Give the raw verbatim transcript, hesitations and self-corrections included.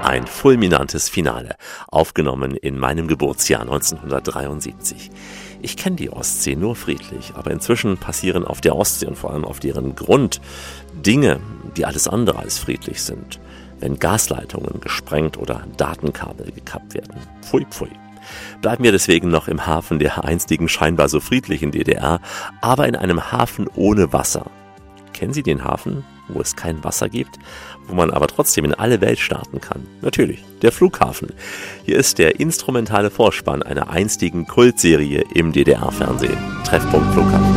Ein fulminantes Finale, aufgenommen in meinem Geburtsjahr neunzehnhundertdreiundsiebzig. Ich kenne die Ostsee nur friedlich, aber inzwischen passieren auf der Ostsee und vor allem auf deren Grund Dinge, die alles andere als friedlich sind. Wenn Gasleitungen gesprengt oder Datenkabel gekappt werden. Pfui, pfui. Bleiben wir deswegen noch im Hafen der einstigen scheinbar so friedlichen D D R, aber in einem Hafen ohne Wasser. Kennen Sie den Hafen, wo es kein Wasser gibt, wo man aber trotzdem in alle Welt starten kann? Natürlich, der Flughafen. Hier ist der instrumentale Vorspann einer einstigen Kultserie im D D R-Fernsehen. Treffpunkt Flughafen.